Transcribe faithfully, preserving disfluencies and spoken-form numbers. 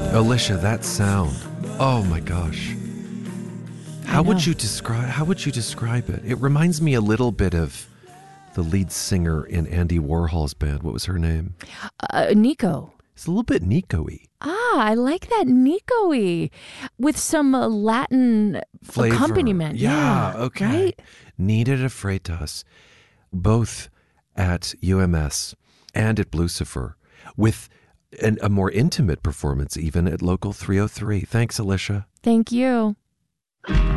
Alicia, that sound. Oh my gosh. How would you describe how would you describe it? It reminds me a little bit of the lead singer in Andy Warhol's band. What was her name? Uh, Nico. It's a little bit Nico-y. Ah, I like that Nico-y with some uh, Latin Flavor. accompaniment. Yeah, Yeah, okay. right? Nina de Freitas, both at U M S and at Blucifer, with an, a more intimate performance even at Local three oh three. Thanks, Alicia. Thank you.